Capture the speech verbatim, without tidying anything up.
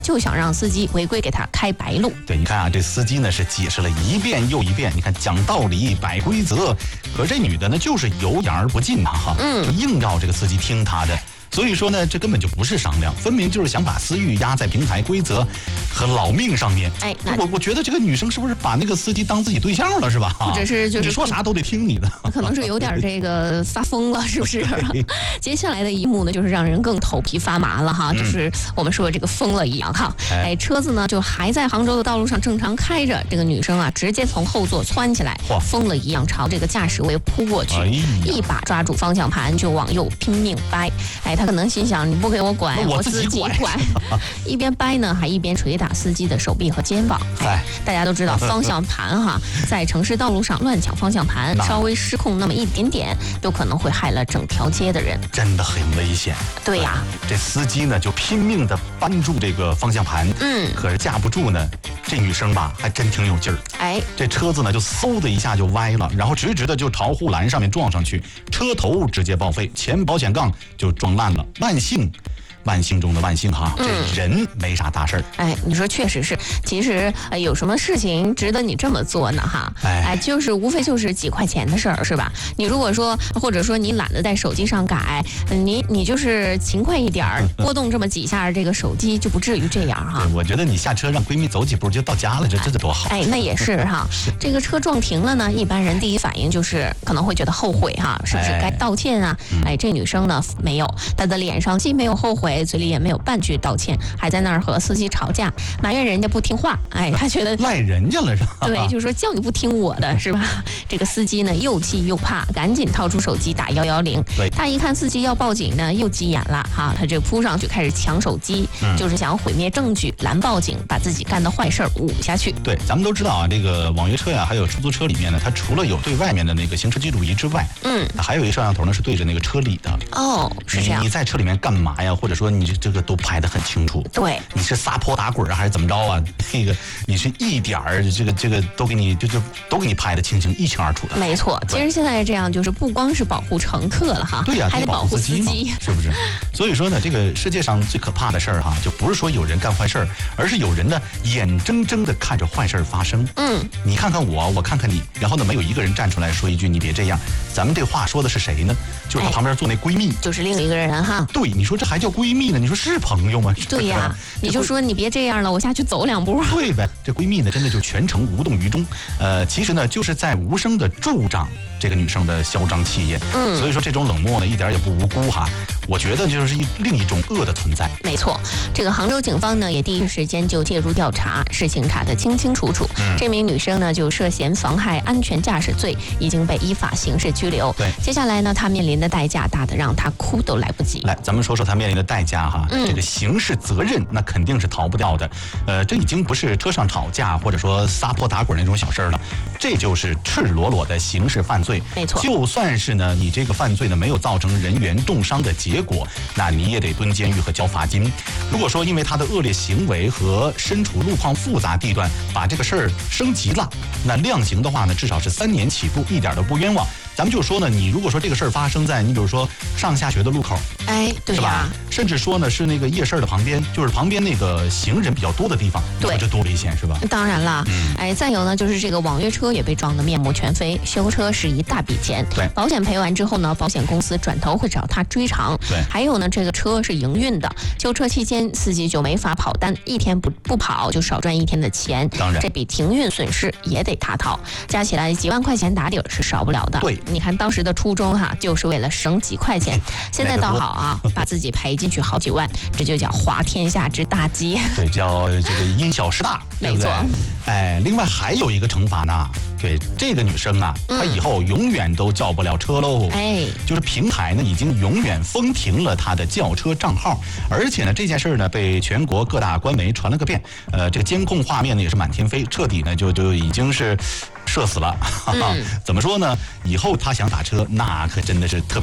就想让司机违规给他开白路。 对，你看啊，这司机呢是解释了一遍又一遍，你看讲道理摆规则，可这女的呢就是油盐而不进啊哈，嗯，硬要这个司机听她的。所以说呢，这根本就不是商量，分明就是想把私欲压在平台规则和老命上面。哎，我我觉得这个女生是不是把那个司机当自己对象了，是吧？ 或者是就是你说啥都得听你的， 可能是有点这个发疯了，是不是？接下来的一幕呢，就是让人更头皮发麻了哈，就是我们说这个疯了一样哈。哎，车子呢就还在杭州的道路上正常开着，这个女生啊直接从后座窜起来，疯了一样朝这个驾驶位扑过去，一把抓住方向盘就往右拼命掰。哎。他可能心想，你不给我拐，我自己拐。一边掰呢，还一边捶打司机的手臂和肩膀。哎，大家都知道方向盘哈，在城市道路上乱抢方向盘，稍微失控那么一点点，有可能会害了整条街的人， 真的很危险。 对呀、啊， 这司机呢就拼命的扳住这个方向盘，嗯，可是架不住呢，这女生吧还真挺有劲儿。哎，这车子呢就嗖的一下就歪了，然后直直的就朝护栏上面撞上去，车头直接报废，前保险杠就撞烂了。万幸，万幸中的万幸哈，这人没啥大事儿。 哎，你说确实是，其实、呃、有什么事情值得你这么做呢？哈，哎，哎就是无非就是几块钱的事儿，是吧？你如果说，或者说你懒得在手机上改，你你就是勤快一点儿，拨动这么几下，这个手机就不至于这样哈。 我觉得你下车让闺蜜走几步就到家了，这这这多好。 哎，那也是哈。这个车撞停了呢，一般人第一反应就是可能会觉得后悔哈，是不是该道歉啊？哎，哎这女生呢没有，她的脸上既没有后悔，嘴里也没有半句道歉，还在那儿和司机吵架，埋怨人家不听话。哎，他觉得赖人家了是吧？ 对，就是说叫你不听我的是吧？这个司机呢又气又怕，赶紧掏出手机打幺幺零。对，他一看司机要报警呢，又急眼了哈，他这扑上去开始抢手机，嗯、就是想毁灭证据，拦报警，把自己干的坏事捂下去。 对，咱们都知道啊，这个网约车呀，还有出租车里面呢，它除了有对外面的那个行车记录仪之外，嗯，还有一摄像头呢是对着那个车里的。 哦，是这样。 你在车里面干嘛呀？或者说你这个都拍得很清楚。 对， 你是撒泼打滚啊，还是怎么着啊？那个你是一点儿这个这个都给你就就都给你拍得清清一清二楚的。 没错，其实现在这样就是不光是保护乘客了哈， 对呀、啊， 还得保护司机， 是不是？所以说呢，这个世界上最可怕的事儿哈，就不是说有人干坏事儿，而是有人呢眼睁睁的看着坏事儿发生。嗯，你看看我，我看看你，然后呢没有一个人站出来说一句你别这样。咱们这话说的是谁呢？就是他旁边坐那闺蜜，哎、 就是另一个人哈。 对，你说这还叫闺蜜呢？你说是朋友吗？ 对呀、啊，你就说你别这样了，我下去走两步。 对呗，这闺蜜呢，真的就全程无动于衷。呃，其实呢，就是在无声的助长这个女生的嚣张气焰。嗯，所以说这种冷漠呢，一点也不无辜哈。我觉得就是一另一种恶的存在。 没错，这个杭州警方呢也第一时间就介入调查，事情查得清清楚楚。嗯、这名女生呢就涉嫌妨害安全驾驶罪，已经被依法刑事拘留。对，接下来呢，她面临的代价大得让她哭都来不及。 来，咱们说说她面临的代价哈。嗯、这个刑事责任那肯定是逃不掉的。呃，这已经不是车上吵架或者说撒泼打滚那种小事了，这就是赤裸裸的刑事犯罪。 没错， 就算是呢你这个犯罪呢没有造成人员重伤的结果，那你也得蹲监狱和交罚金。如果说因为他的恶劣行为和身处路况复杂地段把这个事儿升级了，那量刑的话呢至少是三年起步，一点都不冤枉。咱们就说呢，你如果说这个事儿发生在你比如说上下学的路口， 哎，对呀、啊， 甚至说呢是那个夜市的旁边，就是旁边那个行人比较多的地方，对，这多危险是吧？ 当然了，嗯、哎，再有呢就是这个网约车也被撞得面目全非，修车是一大笔钱，对，保险赔完之后呢，保险公司转头会找他追偿，对，还有呢这个车是营运的，修车期间司机就没法跑单，一天不不跑就少赚一天的钱，当然这笔停运损失也得他掏，加起来几万块钱打底儿是少不了的。对。你看当时的初衷哈，就是为了省几块钱，现在倒好啊，把自己赔进去好几万，这就叫滑天下之大稽。 对，叫这个因小失大， 没错。 哎，另外还有一个惩罚呢，对这个女生啊，嗯、她以后永远都叫不了车喽。哎，就是平台呢已经永远封停了她的轿车账号，而且呢这件事呢被全国各大官媒传了个遍，呃，这个监控画面呢也是满天飞，彻底呢就就已经是社死了。嗯、怎么说呢？以后他想打车，那可真的是特别。